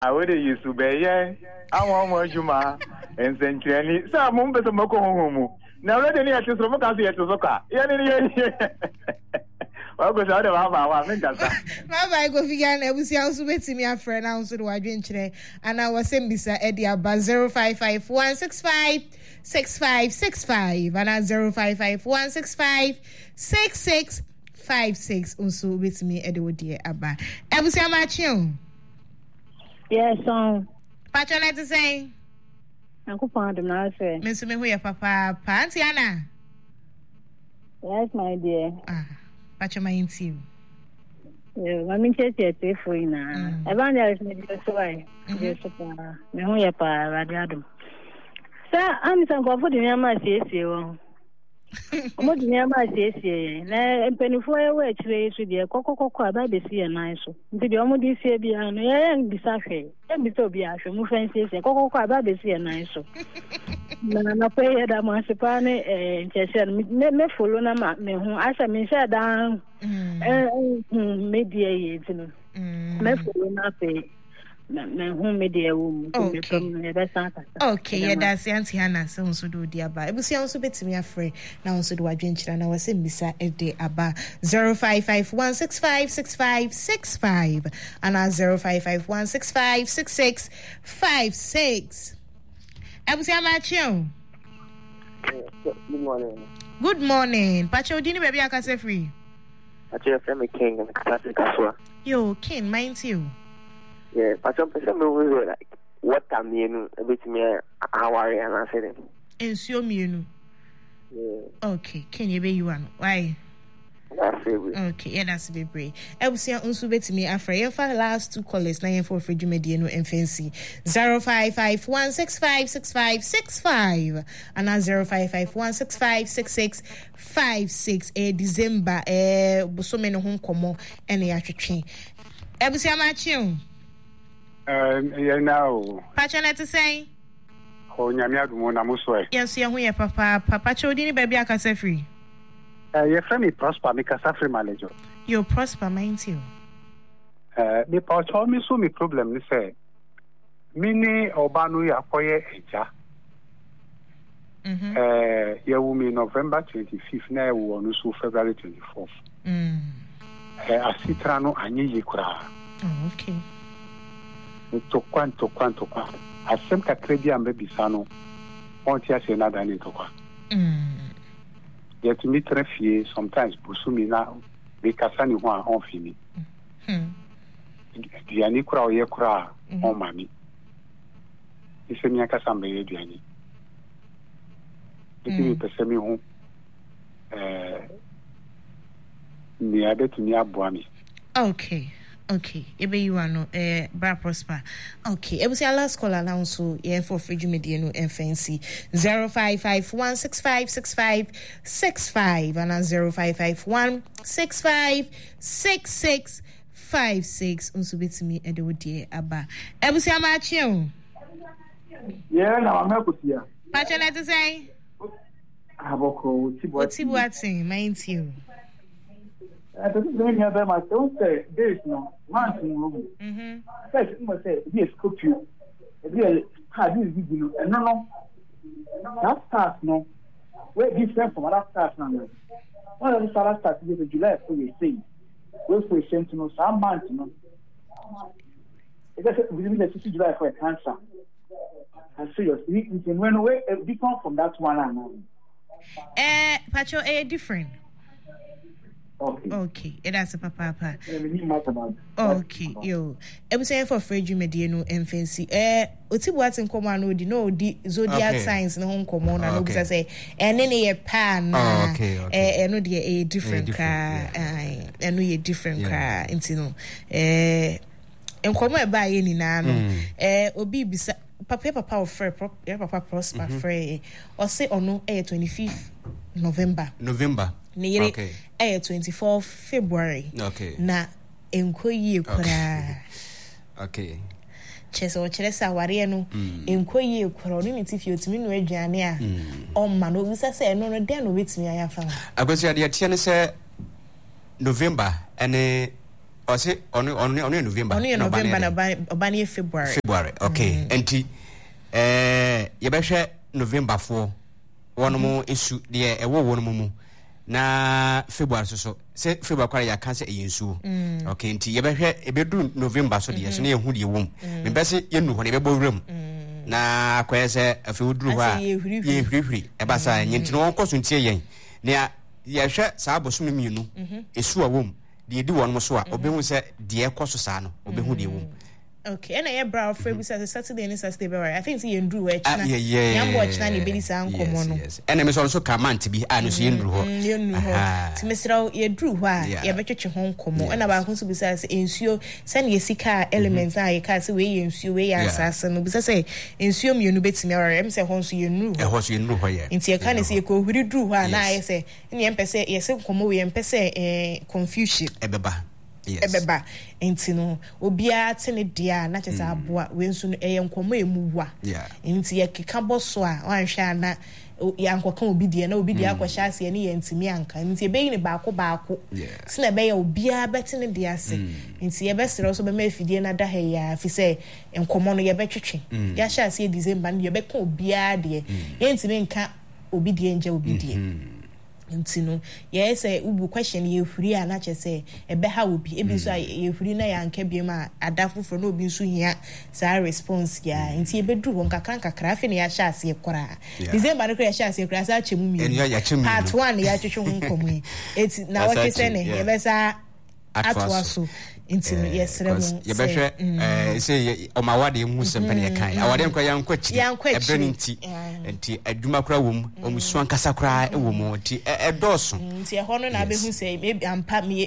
I would use to be, yeah. I want more Juma and Centrally. Some members of Moko Homo. Now, let any actions from Mokasi to Soka. What goes out of our Bye, go vegan. I will see also waiting me a friend. I also do I drink today. And I was saying, Mr. Eddie, about 055-165-6565 and at 055-165-6656. Also with me, Eddie, with dear Abba. I will see how much you. Yes, Patron, to say. Uncle Pond, now say. Miss me, who Papa, Pantiana. Yes, my dear. Patron, my interview. I mean, it's for you now. Evangelist, maybe so I. Yes, me who ya pa radiado. Sir, I'm some for the Yama CSU. What the Yama CSU? Na penifo we chire so de kokoko aba be see na so. Nti de omo di see bia no ye bisafe. E biso bia hwe mu fancy see kokoko aba be see na so. Na pay da mo sepa ne nchese me follow na me hu asa me share down media ye tinu. Me follow na pay me hu media wo okay yeah that's auntie Hannah so do dia ba e busia so betimi afre na so do adwenkyira na wase mbisa e de aba 055-165-6565 and 055-165-6656 e busia ma chion. Good morning Pacho dini baby akase free Pacho from King and classic aswa yo King mind you. Yeah, but some person will like what I mean a bit me hour and I said and so me yeah. Okay, can you be you one? Why? That's it. Okay, yeah, that's be brave. I will see unso betimi afra ye fa last two callers na ye for free dwumadi no mfancy 055-165-6565 and 055-165-6656 December bosome no ho nkomo ene ya twetwe ebusia ma chiun now. Pacha to say? Oh, Yamiadu Namuswe. Yes, you are Papa. Papa Chodini, baby, I can say free. Your friend is prosper, make us a free manager. You prosper, mind you. Me told me so me problem, they say. Mini Obanu Yakoye Eja. You will mean November 25th, now we will also February 24th. A citrano Anyi Yikura. Oh, okay. Tokwan asem kakredi ambe bisano onti ase na dani tokwa yet mi trefie sometimes busumi na be kasani ho a on fini diani kura o ye kura on mami ise mi akasa mbe ye diani iti pese mi ho ni abetu ni aboami. Okay, ebe you are no bra prosper. Okay, it was your last call now so yeah for free media no FNC 055-165-6565 and 055-165-6656 unso betimi e de wodie aba. E busia ma chiun. Yeah, na amakutia. Pacha let us say. Aboko Tibuatin, mind you. I don't know any other myself. There is no one room. First, you must say, be a sculpture. This video, and no, that starts no. Where different from other stars now. One of the stars starts with July, so we say, we'll for to know some months, no. It doesn't really let you July for a cancer. And seriously, you can run away different from that one. Pacho, different. Okay, that's a papa. Okay, yo. I'm saying for free Mediano and fancy. Otibuatin command di no di zodiac signs no home common and no say and then a pan no a different car and we a different car into no and come by any no obi bisa papa of papa prosper free or say or no 25th November okay 24th February okay na enkoyi kura okay cheso cheresa ware no enkoyi kura no mitifi otimi no aduane a o ma no bisa se no den no betimi ayafa akwasi ade tie ne se November ene or say on November. On November na obani February. Okay. Enti yebehwe November 4 one more issue there one more na February so say February kwara ya kan say eyensu. Okay, enti yebehwe ebedu November so there so na ehu de wom. Me be say yenu ho na ebebo wrem. Na kwese afi uduru ha ye hwihwi eba sa nyenti no wonkoso ntie yen na yehwe saa bosom no mienu esu awom de edi won mo so a obehu se de ekoso saa no obehu de wom. Okay, and I brought for Saturday and Saturday. I think you drew it. I'm watching any baby sound. Yes, and I'm also command to be honest. You drew to Mr. You drew why you bet your home come on. And about who besides ensure send your sika elements. I can't see way ensure way assassin. Because I say ensure you know bits me or I'm say once you knew a horse you know where into your kind of say go who drew one. I say in the emphasis, yes, come away and pese confusion. Ebeba. Yes. Ebeba enti no obia tene dia na chese aboa we nso no enkomo emuwa enti ye keka boso a wanhwa na yankoka obi dia na obi dia akwhya ase ne yentimi anka enti ebeyi ne baako sina ebeya obia betene dia se enti ye besere so be ma afidie na da ha ya fi se enkomo no ye betwetwe ya hya ase December no ye beka obia de yentimi nka obi dia nja obi dia nti no yes ubu question ye huri a na chese ebe ha obi ebi so ye huri na ya nka biem a adafofo na obi nso hia sa response ya nti ebe duru won kakra afi na ya sha ase kora December no kra ya sha ase kora sa chemu mi part 1 ya twetwe ho nkomo eti na wo kese ne ye be sa atwaso nti yes remo ye behwe say o ma wade mu sempene ye kan awade nkwa ya nkwachi ebe nti enti aduma kora wom o musu ankasa kora ewom nti edoso nti e hono na behu say maybe ampa me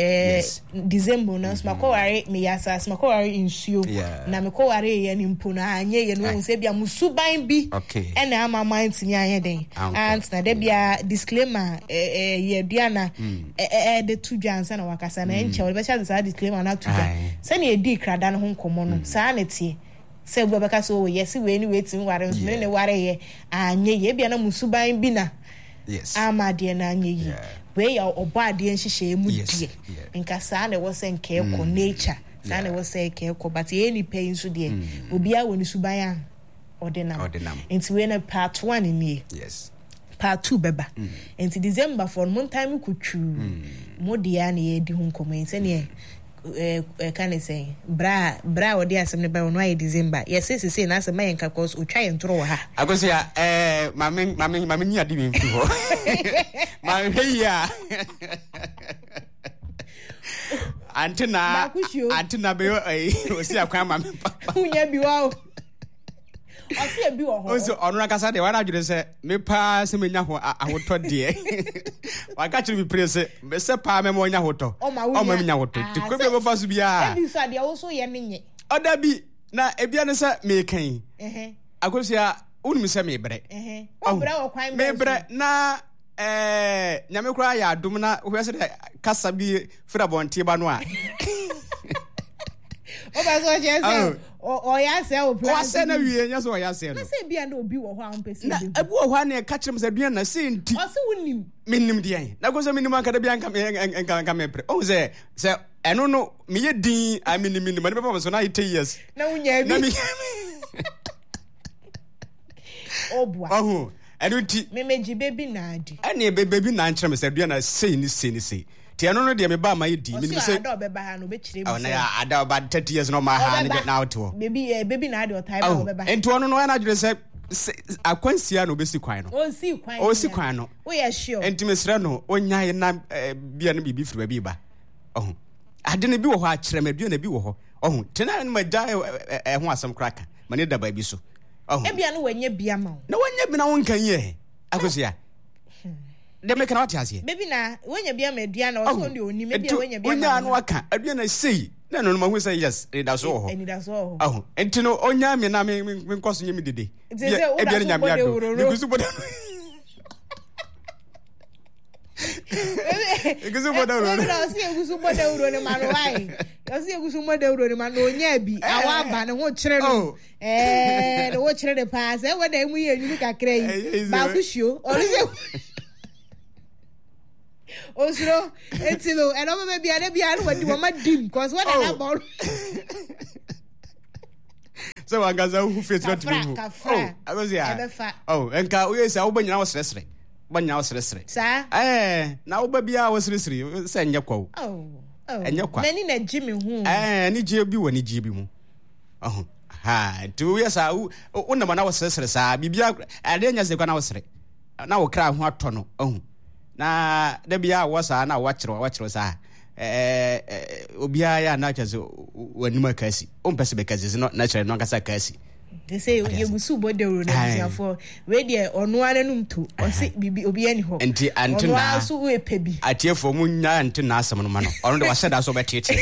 December no smako ware me yasa smako ware insuo na me ko ware ye ni mpo na anye ye no say bia musu ban bi ene ama mind ni anye den and na de bia disclaimer ye duana de tudwansa na wakasa na enche we be sha say disclaimer na tuja se na edi krada no ho nkomo no saa na tie se gbo beka so yes we ni wetin ware nso ne ware ye anye ye bia na musuban bi na ama de na anye yi we ya obade nhihye mu die nka saa na wo se nke ko nature saa na wo se nke ko but ye ni pay nso de obi a woni suban a ordinam enti we na part 1 ni part 2 beba enti December for mon time kutru mo dia na ye di ho nkomo enti ne can I say bra odi asem ne ba no December yes say na asem mayenka cause o twa yentro ha agosi ya mami nya di mfi ho mami ya antina be o si akwan mami papa unya bi wa Osi ebi wo ho. Oso onu akasa de wana adwere se me pa se menya ho ahoto de. Waka chiri bi prese me se pa me mo nya hoto. O ma menya hoto. Ti ko bi mo fa so bia. Ebi so de wo so ye nenye. Oda bi na ebia ne se me kan. Akosia unu se me bre. O bre wo kwan me bre na nyame kura ya adum na wo se de kasa bi fra bontie ba no a. O ba so je se o ya se o plan. O se na wie nya so o ya se no. Na se bia na obi wo ho ampesi. Na ebu wo ho na ka kire me se duan na se nti. O se wonim. Minim de na go se minim aka da bia nka me pre. O se eno no me ye din I minim ma ne papa so na 10 years. Na unya bi. Na me Obua. Oho. Eno ti. Me meji baby na adi. Ene baby na kire me se duan na sei ni ti eno no de me ba ma ye di minim se ada obeba ha no be kire me. Oh na ada oba 30 years no ma ha na na out. Baby na adi o time obeba. Ento ono no na adwere se akwansia no besi kwan no. O si kwan no. We are sure. Enti mesra no onya ye na bia no bibi firi ba bi ba. Oh. Ade ne bi wo ho a kire me bia na bi wo ho. Oh. Tena no magya ho asem kraka. Ma ne da ba bi so. Oh. E bia no wanya bia ma. Na wanya bi na won kan ye. Akosia. De me kana wati baby na wanya bia ma dua na o so ndi oni me bia wanya bia ma. Onya no aka adua na sei. Na no ma hu say yes. E da so ho. E da so ho. Oh. Enti no onya me na me nkoso nyemi dede. E bia nya me ado. Nikusu bodo. Egusu bodo ro. Na si egusu bodo ro ne ma no wai. Na si egusu bodo ro ne ma no onya bi. Awa ba ne ho kire no. Ne ho kire de pa se we da mu ye nyu kakra yi. Ba kushio. Ori se Osro, etilo, and over maybe I never when you were my dim, because what I about. So I got who fits not to be. I was here. Oh, and we is open your house yesterday. One house yesterday. Sir, now baby, I was listening. Send your quo. Oh, and your quite. Many net Jimmy who, any GB when he GB. Oh, ha, 2 years. I own the man I was yesterday. I didn't just go now. Now cry what tunnel. Oh, now there be I was now watch was I. Obia na chazo wanuma kasi ompese because it's not natural no kasa kasi they say you gusu bode ro na for we dey onu ananum to o se bibi obi ani ho enti antina onu aso we pebi atiefo mu nya antina asem no ma no onu de waseda so betete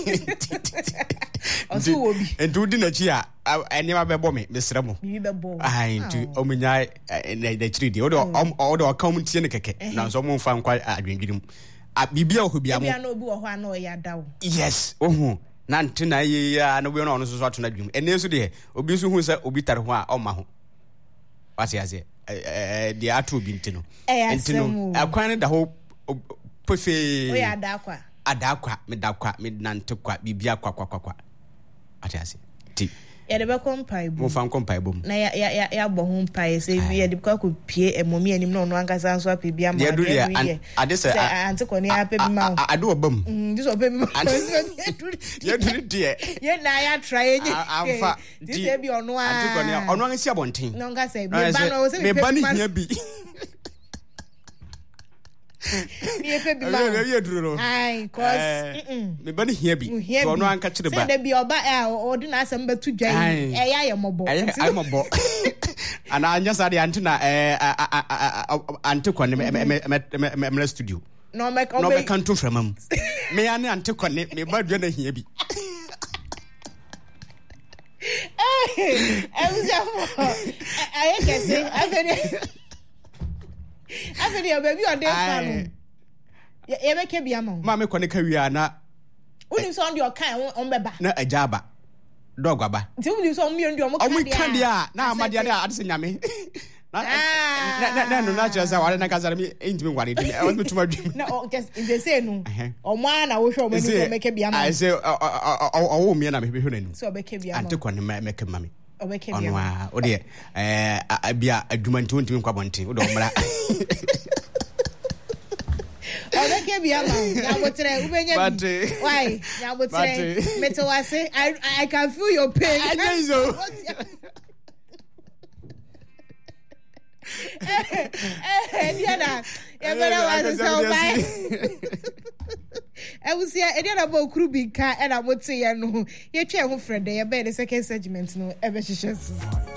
oso obi enti udi na chi a enema bebo me mesra mu bibi bebo ai enti omunya na chiri de o de o kam tie ne keke na so mu fa nkwa adwendwirim bibia ohobia mo na obi wo ho ana o ya dawo yes ohu na ntina ye ya na we no ono so atona dwum ene so de obi so hu se obi tare ho a o ma ho wase ase de ato obi ntino ntino akwan ne da ho pefe o ya adakwa me dakwa me nante kwa bibia kwa ate ase ti ya de be kompai bu mo fan kompai bu na ya bo ho mpai se bi ya de kwa ko pie emomi anim na ono ankasa so apebia ma ya ade se ante ko ne apebi ma ade obam dis opebi ma ya duri die ye na ya try enye amfa dis e bi ono a ante ko ne ono an si abonten no nga se me ba no se me ba ni hia bi ni epebi ma ya duro no ai cause me ba ni hia bi so ono an ka kire ba se de bi oba odi na asem betu dwan eya ye mobo ai mobo ana anya sa de antina ante ko ne me studio no me kan to framam me ya ne ante ko ne me ba dwa na hia bi I can say afeni baby on dey fan ye make bia ma ma me kone ka wi na uni so on your kan on beba na ajaba dog aba nti uni so mi on your mo kan dia na amade dia ade nyame na no na chesa wale na kazara mi intimi wale de e was me tuma dwum na o guess in the say no o ma na wo hwe o mani so make bia ma I say o mi na me hwe nanu so make bia ma ante kone make mami obeke bia ma o de bia adwuma nti wontimi kwa bonte o de omra obeke bia ma ya botre ubenya why ya botre metowase I can feel your pain ayezo Diana ebere was so bye I was here Diana bo krubi ka e na bote ye no ye twa ho frede ye be the second segment no ebe hihye so